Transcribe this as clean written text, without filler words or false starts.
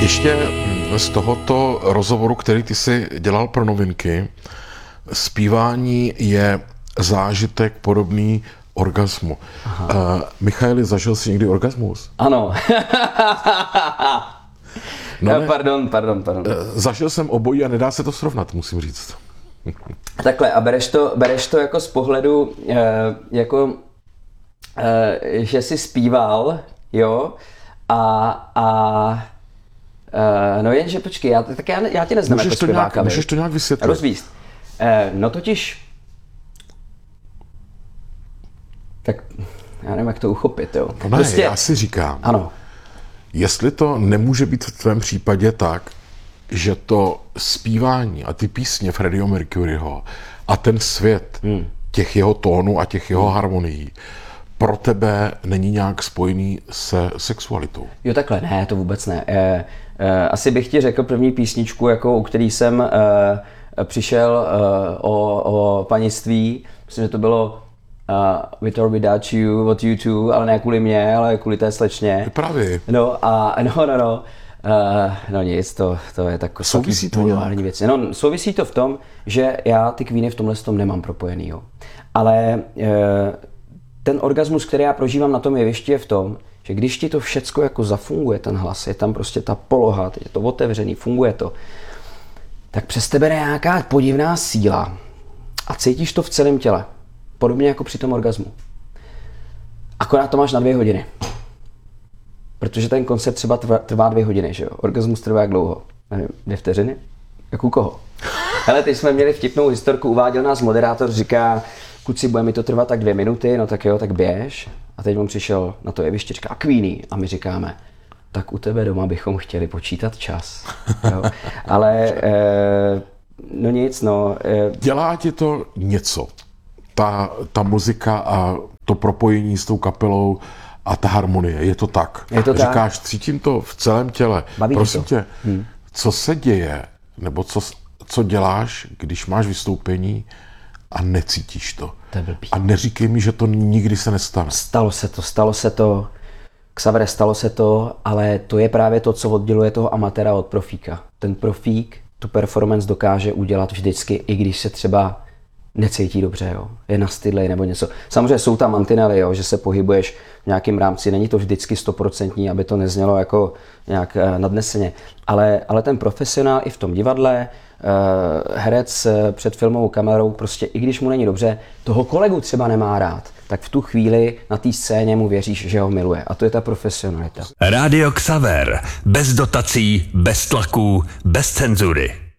Ještě z tohoto rozhovoru, který ty si dělal pro Novinky, zpívání je zážitek podobný orgasmu. Michaeli, zažil jsi někdy orgasmus? Ano. No ne, Pardon. zažil jsem obojí a nedá se to srovnat, musím říct. Takhle, a bereš to jako z pohledu, že jsi zpíval, jo, no jenže počkej, já tě neznám jako zpěváka. Můžeš to nějak vysvětlit? Rozvíst. No totiž, tak já nevím, jak to uchopit, jo. No ne, prostě, já si říkám, ano. Jestli to nemůže být v tvém případě tak, že to zpívání a ty písně Freddieho Mercuryho a ten svět těch jeho tónů a těch jeho harmonií pro tebe není nějak spojený se sexualitou. Jo, takhle, ne, to vůbec ne. Asi bych ti řekl první písničku, jako, u který jsem přišel o panictví. Myslím, že to bylo With or Without You od YouTube, ale ne kvůli mě, ale kvůli té slečně. Právě. No. No nic, to je tak souvisí to populární věc. No, souvisí to v tom, že já ty Queeny v tomhle tom nemám propojený, jo. Ale ten orgasmus, který já prožívám na tom jevišti, je v tom, že když ti to všecko jako zafunguje, ten hlas, je tam prostě ta poloha, je to otevřený, funguje to, tak přes tebe jde nějaká podivná síla a cítíš to v celém těle. Podobně jako při tom orgasmu. Akorát to máš na 2 hodiny. Protože ten koncert třeba trvá 2 hodiny, že jo? Orgasmus trvá jak dlouho? Nevím, 2 vteřiny? Jak u koho? Hele, teď jsme měli vtipnou historku, uváděl nás moderátor, říká, kluci, bude mi to trvat tak 2 minuty, no tak jo, tak běž. A teď on přišel na to jeviště, říká, Queenie. A my říkáme, tak u tebe doma bychom chtěli počítat čas. Jo? Ale, no nic, no. Dělá ti to něco? Ta muzika a to propojení s tou kapelou a ta harmonie, je to tak? Je to Říkáš, cítím to v celém těle. Baví Prosím to. tě, co se děje, nebo co děláš, když máš vystoupení a necítíš to? To je blbý. A neříkej mi, že to nikdy se nestane. Stalo se to, Xavere, stalo se to, ale to je právě to, co odděluje toho amatéra od profíka. Ten profík tu performance dokáže udělat vždycky, i když se třeba necítí dobře, jo. Je nastydlej nebo něco. Samozřejmě jsou tam mantinely, jo, že se pohybuješ v nějakém rámci, není to vždycky 100%, aby to neznělo jako nějak nadneseně. Ale ten profesionál i v tom divadle, herec před filmovou kamerou, prostě i když mu není dobře, toho kolegu třeba nemá rád, tak v tu chvíli na té scéně mu věříš, že ho miluje. A to je ta profesionalita. Rádio Xaver. Bez dotací, bez tlaků, bez cenzury.